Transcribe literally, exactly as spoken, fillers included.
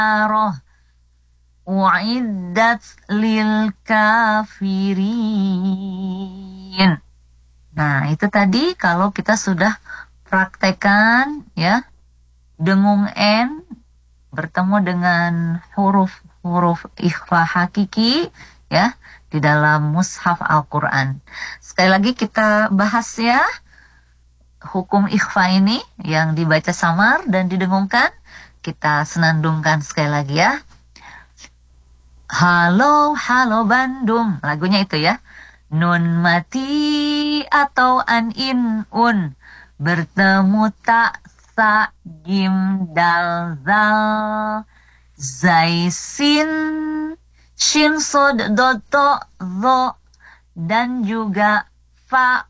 roh uiddat lil kafirin. Nah, itu tadi kalau kita sudah praktekan ya, dengung N bertemu dengan huruf-huruf ikhfa hakiki ya di dalam mushaf Al-Qur'an. Sekali lagi kita bahas ya hukum ikhfa ini yang dibaca samar dan didengungkan. Kita senandungkan sekali lagi ya. Halo, halo Bandung. Lagunya itu ya. Nun mati atau an in un bertemu tak sa jim dal zal zai sin shin sod dot to zo dan juga fa